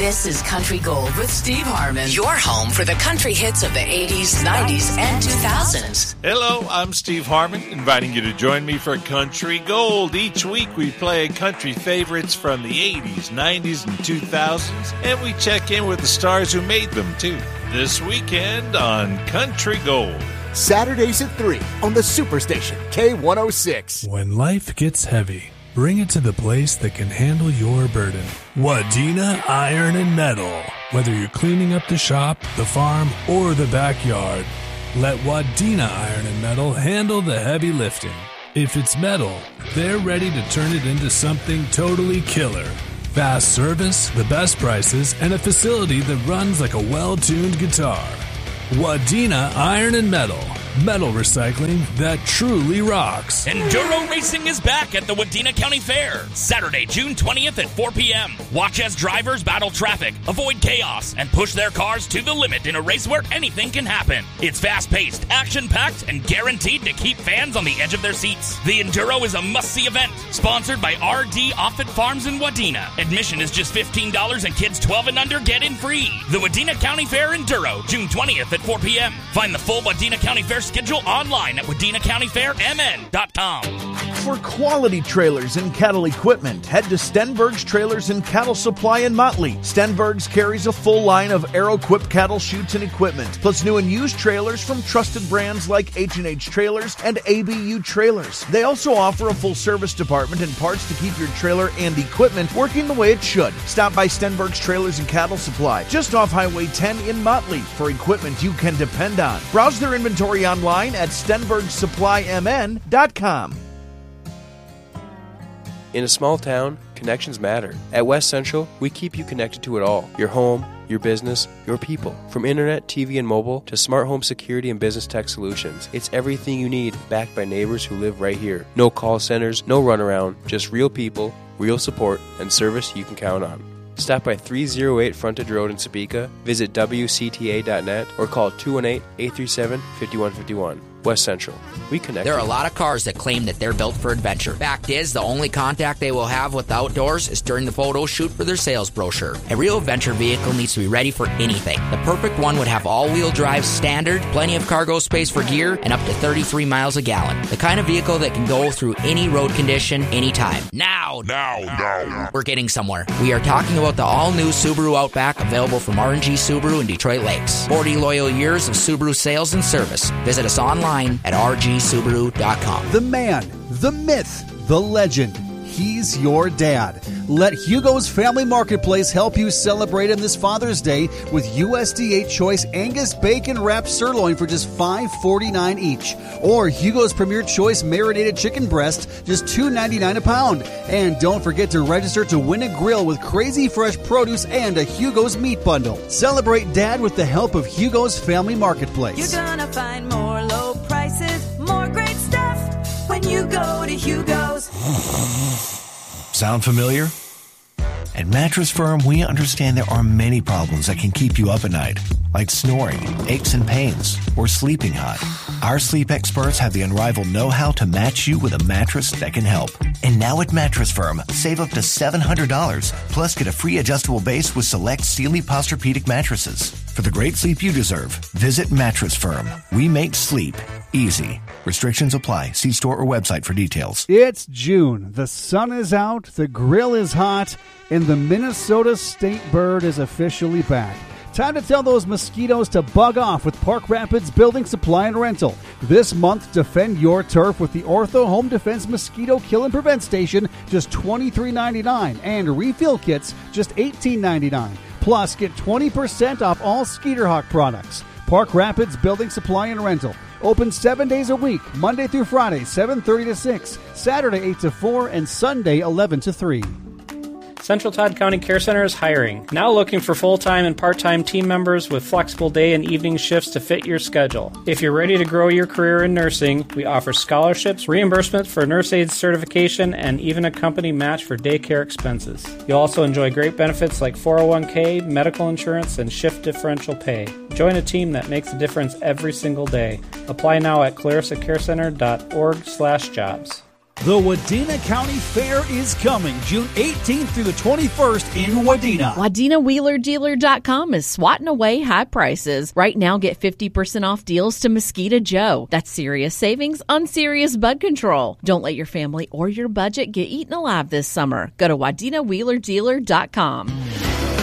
This is Country Gold with Steve Harmon, your home for the country hits of the 80s, 90s, and 2000s. Hello, I'm Steve Harmon, inviting you to join me for Country Gold. Each week we play country favorites from the 80s, 90s, and 2000s, and we check in with the stars who made them, too. This weekend on Country Gold. Saturdays at 3 on the Superstation, K106. When life gets heavy, bring it to the place that can handle your burden. Wadena Iron and Metal. Whether you're cleaning up the shop, the farm, or the backyard, let Wadena Iron and Metal handle the heavy lifting. If it's metal, they're ready to turn it into something totally killer. Fast service, the best prices, and a facility that runs like a well-tuned guitar. Wadena Iron and Metal. Metal recycling that truly rocks. Enduro racing is back at the Wadena County Fair, Saturday, June 20th at 4 p.m. Watch as drivers battle traffic, avoid chaos, and push their cars to the limit in a race where anything can happen. It's fast-paced, action-packed, and guaranteed to keep fans on the edge of their seats. The Enduro is a must-see event, sponsored by RD Offutt Farms in Wadena. Admission is just $15, and kids 12 and under get in free. The Wadena County Fair Enduro, June 20th at 4 p.m. Find the full Wadena County Fair schedule online at WadenaCountyFairMN.com. For quality trailers and cattle equipment, head to Stenberg's Trailers and Cattle Supply in Motley. Stenberg's carries a full line of Aero-equipped cattle chutes and equipment, plus new and used trailers from trusted brands like H&H Trailers and ABU Trailers. They also offer a full service department and parts to keep your trailer and equipment working the way it should. Stop by Stenberg's Trailers and Cattle Supply, just off Highway 10 in Motley, for equipment you can depend on. Browse their inventory online at StenbergSupplyMN.com. In a small town, connections matter. At West Central, we keep you connected to it all. Your home, your business, your people. From internet, TV, and mobile to smart home security and business tech solutions. It's everything you need, backed by neighbors who live right here. No call centers, no runaround, just real people, real support, and service you can count on. Stop by 308 Frontage Road in Topeka, visit WCTA.net, or call 218-837-5151. West Central. We connect. There are a lot of cars that claim that they're built for adventure. Fact is, the only contact they will have with the outdoors is during the photo shoot for their sales brochure. A real adventure vehicle needs to be ready for anything. The perfect one would have all-wheel drive standard, plenty of cargo space for gear, and up to 33 miles a gallon. The kind of vehicle that can go through any road condition, anytime. Now. We're getting somewhere. We are talking about the all-new Subaru Outback, available from R&G Subaru in Detroit Lakes. 40 loyal years of Subaru sales and service. Visit us online at rgsubaru.com. The man, the myth, the legend. He's your dad. Let Hugo's Family Marketplace help you celebrate him this Father's Day with USDA Choice Angus Bacon Wrapped Sirloin for just $5.49 each. Or Hugo's Premier Choice Marinated Chicken Breast, just $2.99 a pound. And don't forget to register to win a grill with crazy fresh produce and a Hugo's Meat Bundle. Celebrate Dad with the help of Hugo's Family Marketplace. You're gonna find more low prices, more great stuff when you go to Hugo's. Sound familiar? At Mattress Firm, we understand there are many problems that can keep you up at night, like snoring, aches and pains, or sleeping hot. Our sleep experts have the unrivaled know-how to match you with a mattress that can help. And now at Mattress Firm, save up to $700, plus get a free adjustable base with select Sealy Posturepedic mattresses. For the great sleep you deserve, visit Mattress Firm. We make sleep easy. Restrictions apply. See store or website for details. It's June. The sun is out, the grill is hot, and the Minnesota State Bird is officially back. Time to tell those mosquitoes to bug off with Park Rapids Building Supply and Rental. This month, defend your turf with the Ortho Home Defense Mosquito Kill and Prevent Station, just $23.99, and refill kits, just $18.99. Plus, get 20% off all Skeeterhawk products. Park Rapids Building Supply and Rental. Open 7 days a week, Monday through Friday, 7:30 to 6, Saturday 8 to 4, and Sunday 11 to 3. Central Todd County Care Center is hiring. Now looking for full-time and part-time team members with flexible day and evening shifts to fit your schedule. If you're ready to grow your career in nursing, we offer scholarships, reimbursement for nurse aid certification, and even a company match for daycare expenses. You'll also enjoy great benefits like 401k, medical insurance, and shift differential pay. Join a team that makes a difference every single day. Apply now at ClarissaCareCenter.org/jobs. The Wadena County Fair is coming June 18th through the 21st in Wadena. WadenaWheelerDealer.com is swatting away high prices. Right now, get 50% off deals to Mosquito Joe. That's serious savings on serious bud control. Don't let your family or your budget get eaten alive this summer. Go to WadenaWheelerDealer.com.